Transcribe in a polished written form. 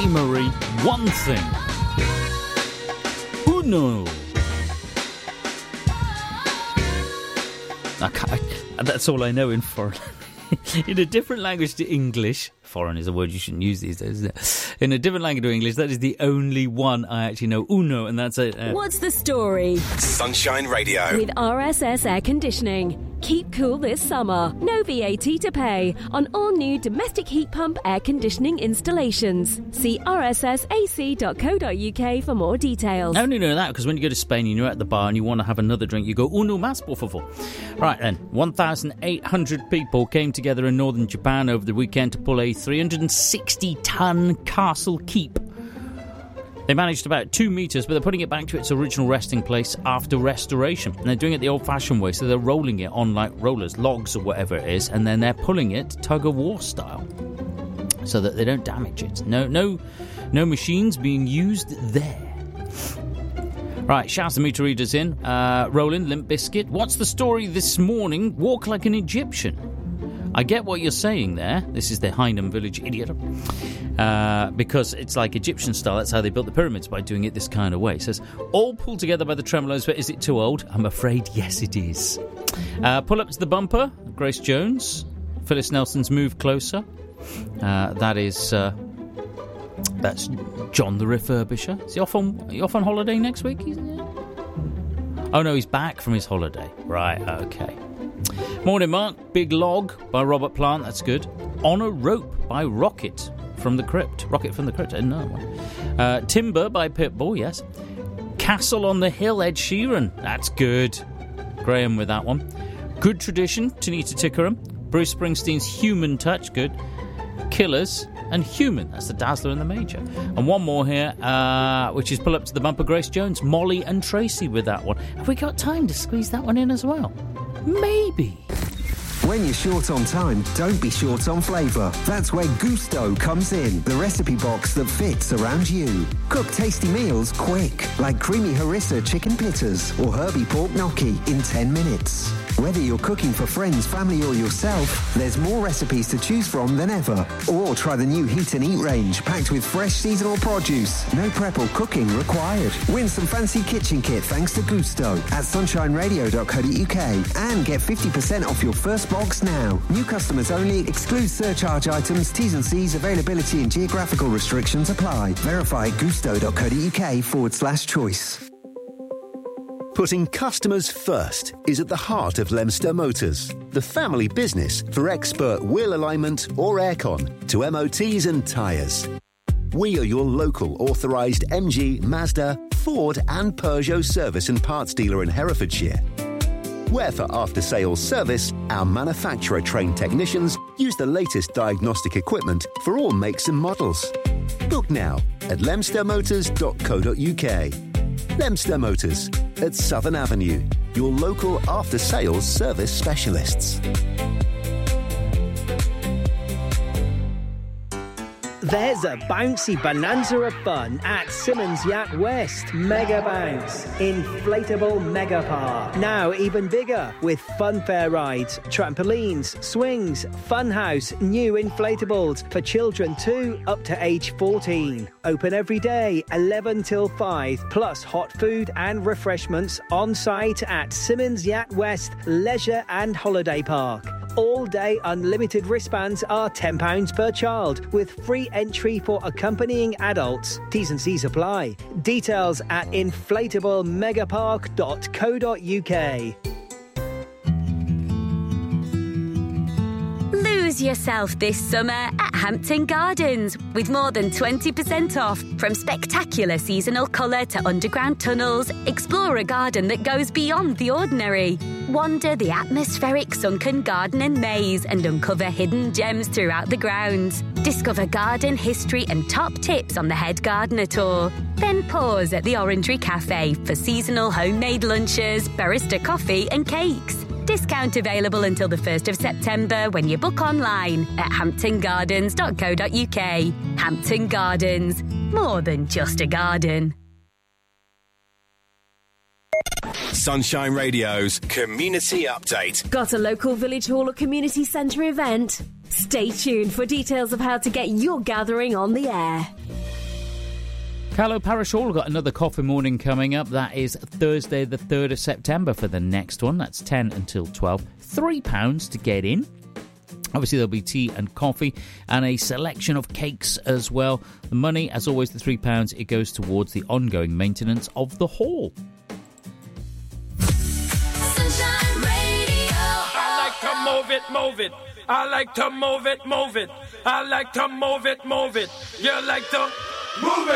Amory, One Thing. Uno. That's all I know in foreign. In a different language to English. Foreign is a word you shouldn't use these days, isn't it? In a different language to English, that is the only one I actually know. Uno, and that's it. What's the story? Sunshine Radio. With RSS Air Conditioning. Keep cool this summer. No VAT to pay on all new domestic heat pump air conditioning installations. See rssac.co.uk for more details. I only know that because when you go to Spain and you're at the bar and you want to have another drink, you go, uno más, por favor. Right then, 1,800 people came together in northern Japan over the weekend to pull a 360-ton castle keep. They managed about 2 metres, but they're putting it back to its original resting place after restoration. And they're doing it the old-fashioned way, so they're rolling it on like rollers, logs or whatever it is, and then they're pulling it tug-of-war style so that they don't damage it. No machines being used there. Right, shouts the meter readers in. Roland, Limp Bizkit. What's the story this morning? Walk like an Egyptian. I get what you're saying there. This is the Hainam village idiot. Because it's like Egyptian style. That's how they built the pyramids, by doing it this kind of way. It says, all pulled together by the tremolos, but is it too old? I'm afraid, yes, it is. Pull up to the bumper, Grace Jones. Phyllis Nelson's Move Closer. That's John the Refurbisher. Is he off on holiday next week? Oh, no, he's back from his holiday. Right, okay. Morning, Mark. Big Log by Robert Plant. That's good. On a Rope by Rocket from the Crypt. Rocket from the Crypt. Another one. Timber by Pitbull. Yes. Castle on the Hill. Ed Sheeran. That's good. Graham with that one. Good Tradition. Tanita Tikaram. Bruce Springsteen's Human Touch. Good. Killers and Human. That's the Dazzler and the Major. And one more here, which is Pull Up to the Bumper. Grace Jones. Molly and Tracy with that one. Have we got time to squeeze that one in as well? Maybe. When you're short on time, don't be short on flavour. That's where Gusto comes in, the recipe box that fits around you. Cook tasty meals quick, like creamy harissa chicken pittas or herby pork gnocchi in 10 minutes. Whether you're cooking for friends, family or yourself, there's more recipes to choose from than ever. Or try the new Heat and Eat range, packed with fresh seasonal produce. No prep or cooking required. Win some fancy kitchen kit thanks to Gusto at sunshineradio.co.uk and get 50% off your first box now. New customers only. Excludes surcharge items. T's and C's. Availability and geographical restrictions apply. Verify at gusto.co.uk/choice. Putting customers first is at the heart of Lemster Motors, the family business for expert wheel alignment or aircon to MOTs and tyres. We are your local authorised MG, Mazda, Ford and Peugeot service and parts dealer in Herefordshire. Where for after-sales service, our manufacturer-trained technicians use the latest diagnostic equipment for all makes and models. Book now at lemstermotors.co.uk. Lemster Motors at Southern Avenue, your local after-sales service specialists. There's a bouncy bonanza of fun at Simmons Yacht West. Mega Bounce, inflatable mega park. Now even bigger with funfair rides, trampolines, swings, funhouse, new inflatables for children too up to age 14. Open every day, 11 till 5, plus hot food and refreshments on site at Simmons Yacht West Leisure and Holiday Park. All-day unlimited wristbands are £10 per child, with free entry for accompanying adults. T's and C's apply. Details at inflatablemegapark.co.uk. Lose yourself this summer at Hampton Gardens with more than 20% off. From spectacular seasonal colour to underground tunnels, explore a garden that goes beyond the ordinary. Wander the atmospheric sunken garden and maze and uncover hidden gems throughout the grounds. Discover garden history and top tips on the Head Gardener Tour. Then pause at the Orangery Cafe for seasonal homemade lunches, barista coffee and cakes. Discount available until the 1st of September when you book online at hamptongardens.co.uk. Hampton Gardens. More than just a garden. Sunshine Radio's Community Update. Got a local village hall or community centre event? Stay tuned for details of how to get your gathering on the air. Carlo Parish Hall got another coffee morning coming up. That is Thursday the 3rd of September for the next one. That's 10 until 12. £3 to get in. Obviously, there'll be tea and coffee and a selection of cakes as well. The money, as always, the £3, it goes towards the ongoing maintenance of the hall. Sunshine Radio. I like to move it, move it. I like to move it, move it. I like to move it, move it. You like to move it.